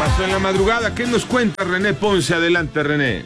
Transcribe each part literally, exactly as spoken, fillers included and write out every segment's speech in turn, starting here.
Pasó en la madrugada. ¿Qué nos cuenta René Ponce? Adelante, René.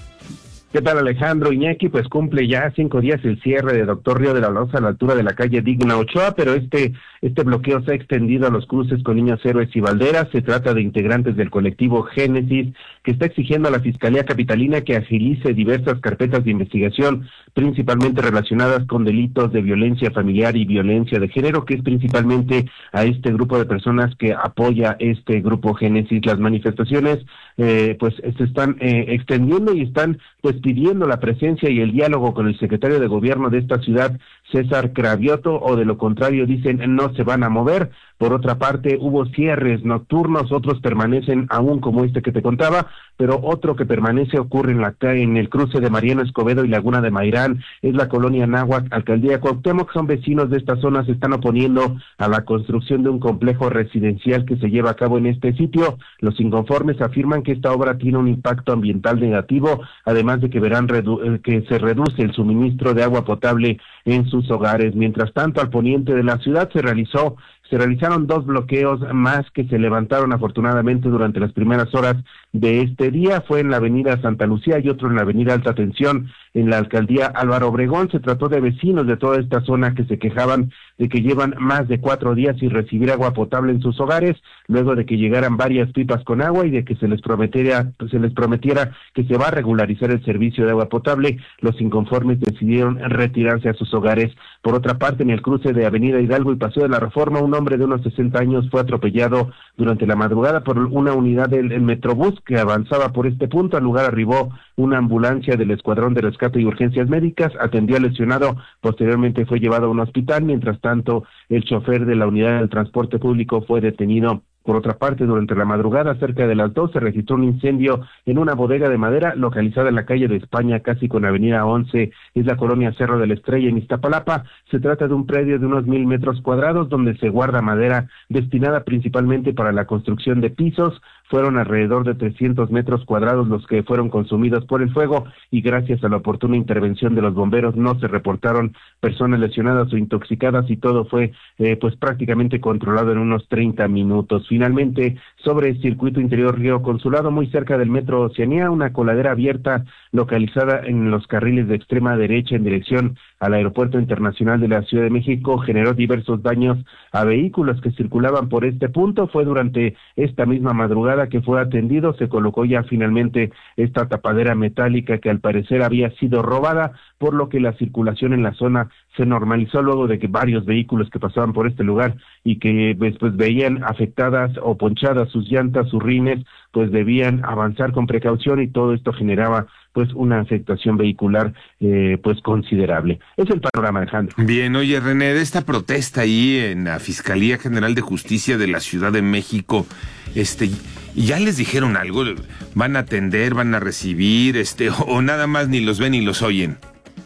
¿Qué tal, Alejandro? Iñaki, pues cumple ya cinco días el cierre de Doctor Río de la Loza a la altura de la calle Digna Ochoa, pero este este bloqueo se ha extendido a los cruces con Niños Héroes y Valderas. Se trata de integrantes del colectivo Génesis, que está exigiendo a la Fiscalía Capitalina que agilice diversas carpetas de investigación, principalmente relacionadas con delitos de violencia familiar y violencia de género, que es principalmente a este grupo de personas que apoya este grupo Génesis. Las manifestaciones eh, pues se están eh, extendiendo y están pues pidiendo la presencia y el diálogo con el secretario de gobierno de esta ciudad, César Cravioto, o de lo contrario dicen no se van a mover. Por otra parte, hubo cierres nocturnos, otros permanecen aún como este que te contaba, pero otro que permanece ocurre en la en el cruce de Mariano Escobedo y Laguna de Mairán, es la colonia Náhuac, alcaldía Cuauhtémoc. Son vecinos de esta zona, se están oponiendo a la construcción de un complejo residencial que se lleva a cabo en este sitio. Los inconformes afirman que esta obra tiene un impacto ambiental negativo, además de que verán redu- que se reduce el suministro de agua potable en sus hogares. Mientras tanto, al poniente de la ciudad se realizó Se realizaron dos bloqueos más que se levantaron afortunadamente durante las primeras horas de este día. Fue en la avenida Santa Lucía y otro en la avenida Alta Tensión, en la alcaldía Álvaro Obregón. Se trató de vecinos de toda esta zona que se quejaban de que llevan más de cuatro días sin recibir agua potable en sus hogares, luego de que llegaran varias pipas con agua y de que se les prometiera, se les prometiera que se va a regularizar el servicio de agua potable. Los inconformes decidieron retirarse a sus hogares. Por otra parte, en el cruce de Avenida Hidalgo y Paseo de la Reforma, un hombre de unos sesenta años fue atropellado durante la madrugada por una unidad del el Metrobús que avanzaba por este punto. Al lugar arribó una ambulancia del Escuadrón de Rescate y Urgencias Médicas, atendió al lesionado, posteriormente fue llevado a un hospital. Mientras tanto, el chofer de la unidad del transporte público fue detenido. Por otra parte, durante la madrugada, cerca de las dos, se registró un incendio en una bodega de madera localizada en la calle de España, casi con Avenida once, es la colonia Cerro de la Estrella, en Iztapalapa. Se trata de un predio de unos mil metros cuadrados donde se guarda madera destinada principalmente para la construcción de pisos. Fueron alrededor de trescientos metros cuadrados los que fueron consumidos por el fuego y gracias a la oportuna intervención de los bomberos no se reportaron personas lesionadas o intoxicadas y todo fue eh, pues prácticamente controlado en unos treinta minutos. Finalmente, sobre el circuito interior Río Consulado, muy cerca del metro Oceanía, una coladera abierta localizada en los carriles de extrema derecha en dirección al Aeropuerto Internacional de la Ciudad de México generó diversos daños a vehículos que circulaban por este punto. Fue durante esta misma madrugada que fue atendido, se colocó ya finalmente esta tapadera metálica que al parecer había sido robada, por lo que la circulación en la zona se normalizó luego de que varios vehículos que pasaban por este lugar y que después veían afectadas o ponchadas sus llantas, sus rines, pues debían avanzar con precaución y todo esto generaba pues una afectación vehicular eh, pues considerable. Es el panorama, Alejandro. Bien, oye René, de esta protesta ahí en la Fiscalía General de Justicia de la Ciudad de México, este, ¿ya les dijeron algo? ¿Van a atender, van a recibir, este, o nada más ni los ven ni los oyen?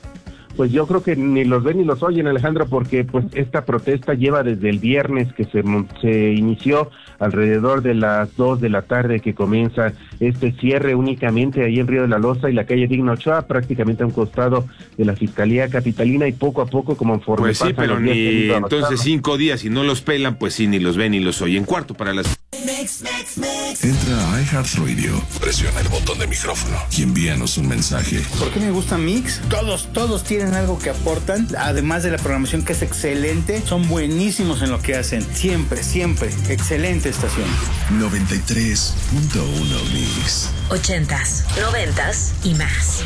Pues yo creo que ni los ven ni los oyen, Alejandro, porque pues esta protesta lleva desde el viernes que se, se inició alrededor de las dos de la tarde que comienza este cierre únicamente ahí en Río de la Loza y la calle Digna Ochoa, prácticamente a un costado de la Fiscalía Capitalina, y poco a poco como conforme Pues sí, pero días, ni entonces cinco días y no los pelan, pues sí, ni los ven ni los oyen. Cuarto para las... Mix, mix, mix. Entra a iHeartRadio, presiona el botón de micrófono y envíanos un mensaje. ¿Por qué me gusta Mix? Todos, todos tienen algo que aportan, además de la programación que es excelente, son buenísimos en lo que hacen, siempre, siempre, excelente estación. noventa y tres punto uno Mix. Ochentas, noventas y más.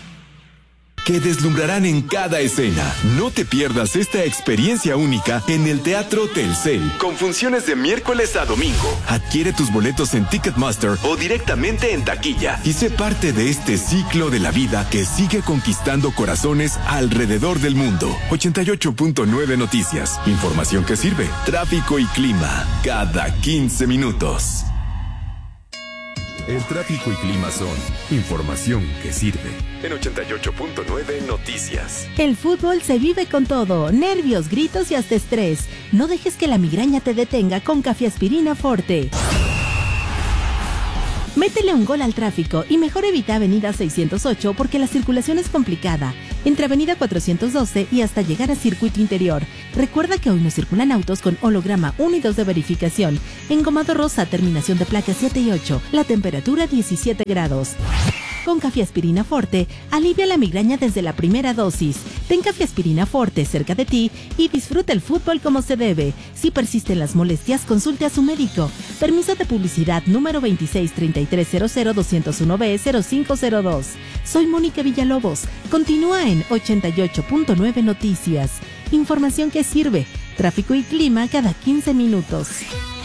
Que deslumbrarán en cada escena. No te pierdas esta experiencia única en el Teatro Telcel, con funciones de miércoles a domingo. Adquiere tus boletos en Ticketmaster o directamente en taquilla y sé parte de este ciclo de la vida que sigue conquistando corazones alrededor del mundo. ochenta y ocho punto nueve Noticias. Información que sirve. Tráfico y clima cada quince minutos. El tráfico y clima son información que sirve. En ochenta y ocho punto nueve Noticias. El fútbol se vive con todo, nervios, gritos y hasta estrés. No dejes que la migraña te detenga con Cafeaspirina Forte. Métele un gol al tráfico y mejor evita Avenida seiscientos ocho porque la circulación es complicada. Entre Avenida cuatrocientos doce y hasta llegar a Circuito Interior. Recuerda que hoy no circulan autos con holograma uno y dos de verificación. Engomado rosa, terminación de placa siete y ocho. La temperatura diecisiete grados. Con Cafiaspirina Forte, alivia la migraña desde la primera dosis. Ten Cafiaspirina Forte cerca de ti y disfruta el fútbol como se debe. Si persisten las molestias, consulte a su médico. Permiso de publicidad número veintiséis treinta y tres cero cero doscientos uno B cero cinco cero dos. Soy Mónica Villalobos. Continúa en ochenta y ocho punto nueve Noticias. Información que sirve. Tráfico y clima cada quince minutos.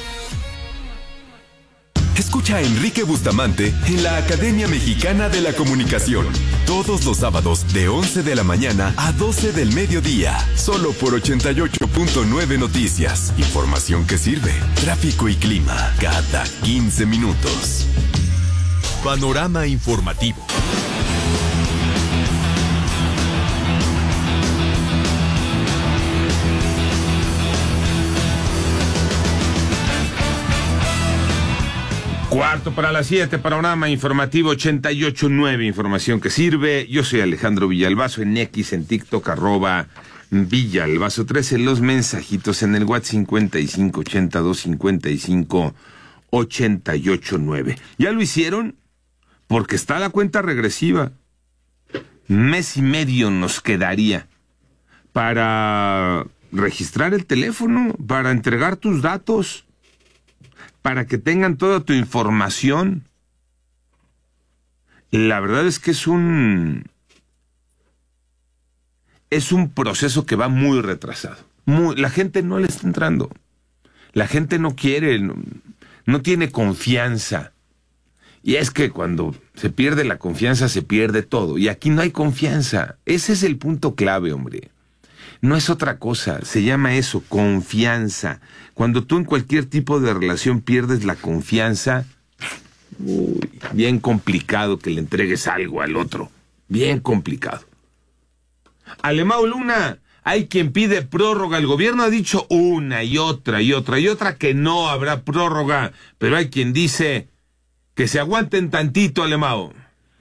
Escucha a Enrique Bustamante en la Academia Mexicana de la Comunicación. Todos los sábados de once de la mañana a doce del mediodía. Solo por ochenta y ocho punto nueve Noticias. Información que sirve. Tráfico y clima cada quince minutos. Panorama informativo. Cuarto para las siete, panorama informativo ochenta y ocho punto nueve, información que sirve. Yo soy Alejandro Villalbazo, en X, en TikTok, arroba Villalbazo trece, los mensajitos en el WhatsApp cincuenta y cinco ochenta y dos cincuenta y cinco ochenta y ocho nueve. ¿Ya lo hicieron? Porque está la cuenta regresiva. Mes y medio nos quedaría para registrar el teléfono, para entregar tus datos, para que tengan toda tu información. La verdad es que es un es un proceso que va muy retrasado. Muy, la gente no le está entrando. La gente no quiere, no, no tiene confianza. Y es que cuando se pierde la confianza, se pierde todo. Y aquí no hay confianza. Ese es el punto clave, hombre. No es otra cosa, se llama eso, confianza. Cuando tú en cualquier tipo de relación pierdes la confianza, uy, bien complicado que le entregues algo al otro. Bien complicado. Alemão Luna, hay quien pide prórroga. El gobierno ha dicho una y otra y otra y otra que no habrá prórroga. Pero hay quien dice que se aguanten tantito, Alemão.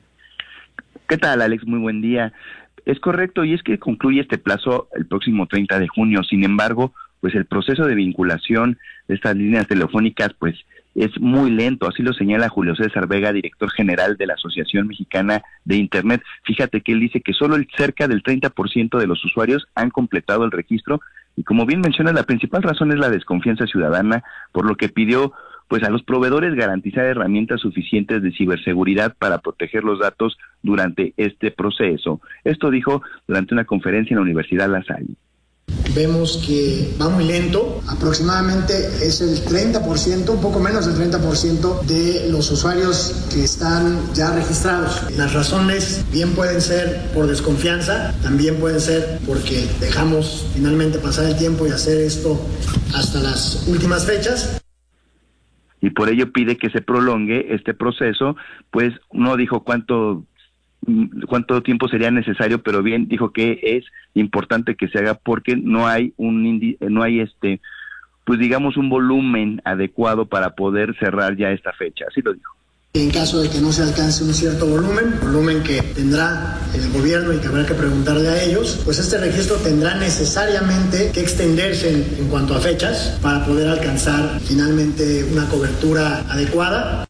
¿Qué tal, Alex? Muy buen día. Es correcto, y es que concluye este plazo el próximo treinta de junio. Sin embargo, pues el proceso de vinculación de estas líneas telefónicas pues es muy lento, así lo señala Julio César Vega, director general de la Asociación Mexicana de Internet. Fíjate que él dice que solo el cerca del treinta por ciento de los usuarios han completado el registro, y como bien menciona, la principal razón es la desconfianza ciudadana, por lo que pidió pues a los proveedores garantizar herramientas suficientes de ciberseguridad para proteger los datos durante este proceso. Esto dijo durante una conferencia en la Universidad La Salle. Vemos que va muy lento, aproximadamente es el treinta por ciento, un poco menos del treinta por ciento de los usuarios que están ya registrados. Las razones bien pueden ser por desconfianza, también pueden ser porque dejamos finalmente pasar el tiempo y hacer esto hasta las últimas fechas. Y por ello pide que se prolongue este proceso, pues no dijo cuánto cuánto tiempo sería necesario, pero bien dijo que es importante que se haga porque no hay un indi- no hay este pues digamos un volumen adecuado para poder cerrar ya esta fecha, así lo dijo. En caso de que no se alcance un cierto volumen, volumen que tendrá el gobierno y que habrá que preguntarle a ellos, pues este registro tendrá necesariamente que extenderse en, en cuanto a fechas para poder alcanzar finalmente una cobertura adecuada.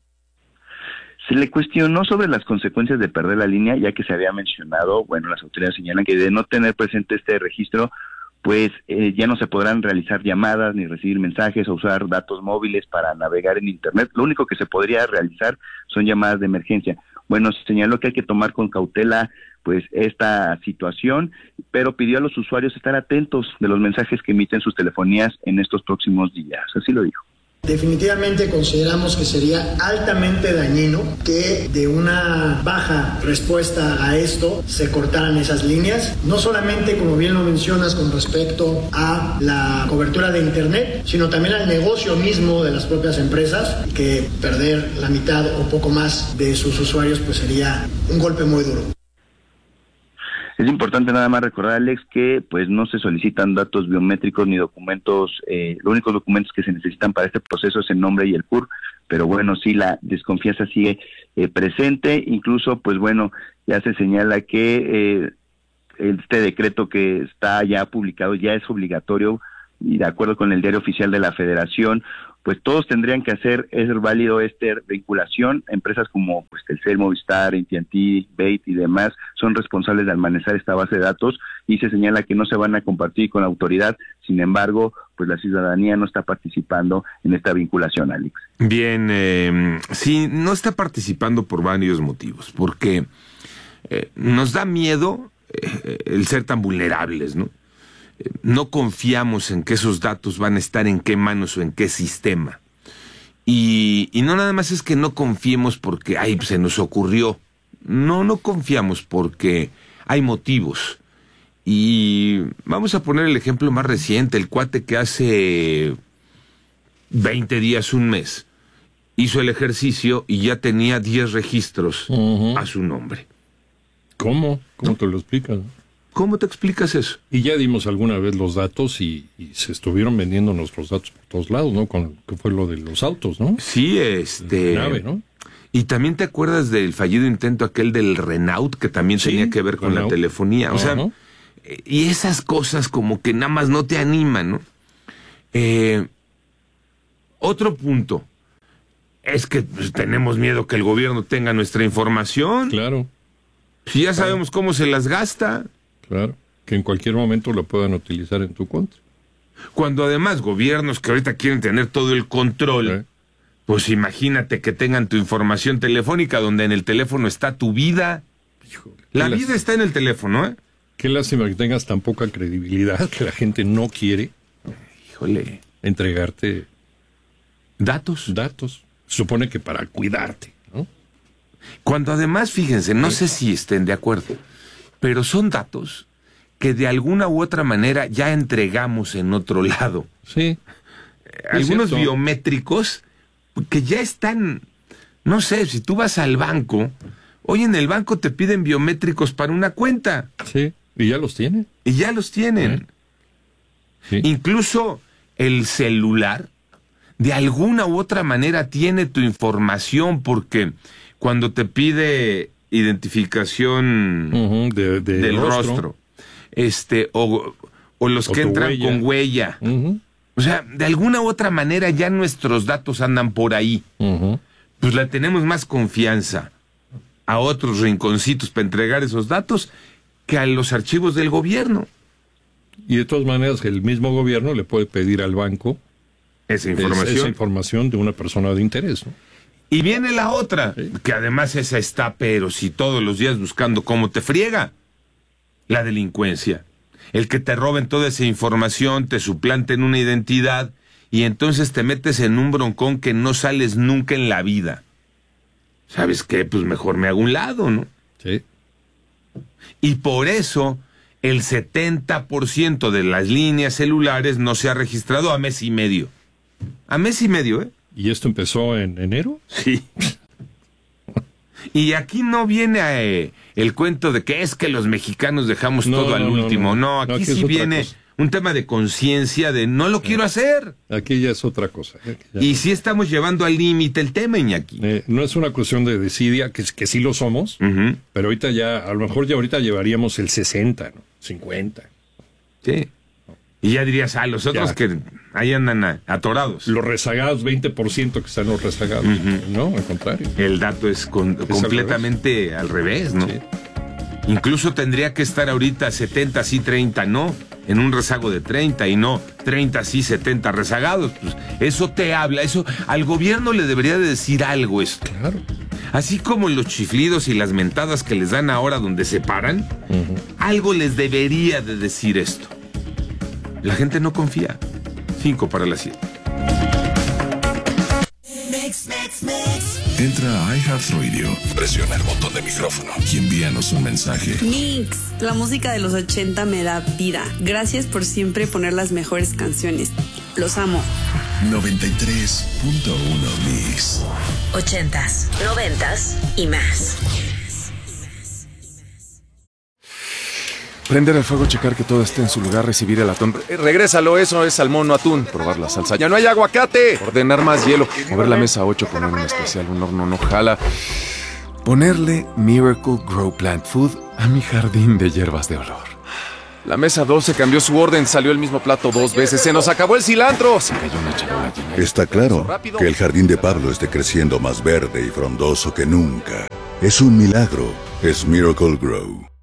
Se le cuestionó sobre las consecuencias de perder la línea, ya que se había mencionado, bueno, las autoridades señalan que de no tener presente este registro, pues eh, ya no se podrán realizar llamadas ni recibir mensajes o usar datos móviles para navegar en Internet. Lo único que se podría realizar son llamadas de emergencia. Bueno, se señaló que hay que tomar con cautela pues esta situación, pero pidió a los usuarios estar atentos de los mensajes que emiten sus telefonías en estos próximos días. Así lo dijo. Definitivamente consideramos que sería altamente dañino que de una baja respuesta a esto se cortaran esas líneas, no solamente como bien lo mencionas con respecto a la cobertura de Internet, sino también al negocio mismo de las propias empresas, que perder la mitad o poco más de sus usuarios pues sería un golpe muy duro. Es importante nada más recordar, Alex, que pues no se solicitan datos biométricos ni documentos, eh, los únicos documentos que se necesitan para este proceso es el nombre y el C U R, pero bueno, sí la desconfianza sigue eh, presente, incluso pues bueno, ya se señala que eh, este decreto que está ya publicado ya es obligatorio y de acuerdo con el Diario Oficial de la Federación, pues todos tendrían que hacer, es válido esta vinculación. Empresas como pues, Telcel, Movistar, A T and T, Bait y demás son responsables de almacenar esta base de datos y se señala que no se van a compartir con la autoridad. Sin embargo, pues la ciudadanía no está participando en esta vinculación, Alex. Bien, eh, sí, no está participando por varios motivos, porque eh, nos da miedo eh, el ser tan vulnerables, ¿no? No confiamos en que esos datos van a estar en qué manos o en qué sistema. Y, y no nada más es que no confiemos porque, ay, se nos ocurrió. No, no confiamos porque hay motivos. Y vamos a poner el ejemplo más reciente, el cuate que hace veinte días, un mes, hizo el ejercicio y ya tenía diez registros uh-huh. a su nombre. ¿Cómo? ¿Cómo ¿No? te lo explicas? ¿Cómo te explicas eso? Y ya dimos alguna vez los datos y, y se estuvieron vendiendo nuestros datos por todos lados, ¿no? Con que fue lo de los autos, ¿no? Sí, este... Nave, ¿no? Y también te acuerdas del fallido intento aquel del Renault, que también sí, tenía que ver con Renault. La telefonía. O uh-huh. sea, y esas cosas como que nada más no te animan, ¿no? Eh, otro punto es que pues, tenemos miedo que el gobierno tenga nuestra información. Claro. Si ya sabemos cómo se las gasta. Claro, que en cualquier momento lo puedan utilizar en tu contra. Cuando además gobiernos que ahorita quieren tener todo el control, ¿eh? Pues imagínate que tengan tu información telefónica donde en el teléfono está tu vida. Híjole, la vida está en el teléfono, ¿eh? Qué lástima que tengas tan poca credibilidad que la gente no quiere. Híjole. Entregarte datos. Datos. Supone que para cuidarte, ¿no? Cuando además, fíjense, no ¿Sí? sé si estén de acuerdo, pero son datos que de alguna u otra manera ya entregamos en otro lado. Sí. Algunos biométricos que ya están, no sé, si tú vas al banco, hoy en el banco te piden biométricos para una cuenta. Sí, y ya los tienen. Y ya los tienen. Sí. Incluso el celular, de alguna u otra manera tiene tu información, porque cuando te pide identificación uh-huh, de, de del rostro, rostro este o, o los o que entran huella. con huella uh-huh. o sea, de alguna u otra manera ya nuestros datos andan por ahí uh-huh. pues le tenemos más confianza a otros rinconcitos para entregar esos datos que a los archivos del gobierno. Y de todas maneras el mismo gobierno le puede pedir al banco esa información esa información de una persona de interés, ¿no? Y viene la otra, sí. que además esa está, pero si todos los días buscando cómo te friega, la delincuencia. El que te roben toda esa información, te suplanten una identidad y entonces te metes en un broncón que no sales nunca en la vida. ¿Sabes qué? Pues mejor me hago un lado, ¿no? Sí. Y por eso el setenta por ciento de las líneas celulares no se ha registrado a mes y medio. A mes y medio, ¿eh? ¿Y esto empezó en enero? Sí. Y aquí no viene eh, el cuento de que es que los mexicanos dejamos no, todo no, al no, último. No, no. no aquí, aquí sí viene cosa. Un tema de conciencia de no lo eh, quiero hacer. Aquí ya es otra cosa. Eh, y sí estamos llevando al límite el tema, Iñaki. Eh, no es una cuestión de desidia, que, que sí lo somos, uh-huh. pero ahorita ya, a lo mejor ya ahorita llevaríamos el sesenta, ¿no? cincuenta. Sí. Y ya dirías, ah, los otros ya. que ahí andan a, atorados. Los rezagados, veinte por ciento que están los rezagados. Uh-huh. No, al contrario. El dato es, con, es completamente al revés, al revés ¿no? Sí. Incluso tendría que estar ahorita setenta sí, treinta no, en un rezago de treinta y no treinta sí, setenta rezagados. Pues eso te habla, eso al gobierno le debería de decir algo esto. Claro. Así como los chiflidos y las mentadas que les dan ahora donde se paran, uh-huh. algo les debería de decir esto. La gente no confía. Cinco para las siete. Entra a iHeartRadio, presiona el botón de micrófono y envíanos un mensaje. Mix, la música de los ochenta me da vida. Gracias por siempre poner las mejores canciones. Los amo. noventa y tres punto uno Mix. Ochentas, noventas y más. Prender el fuego, checar que todo esté en su lugar, recibir el atún. Eh, regrésalo, eso es salmón, no atún. Probar la salsa. ¡Ya no hay aguacate! Ordenar más hielo. Mover la mesa ocho, poner un especial, un horno no jala. Ponerle Miracle Grow Plant Food a mi jardín de hierbas de olor. La mesa doce cambió su orden, salió el mismo plato dos veces, se nos acabó el cilantro. Se cayó una charola llena. Está claro que el jardín de Pablo esté creciendo más verde y frondoso que nunca. Es un milagro. Es Miracle Grow.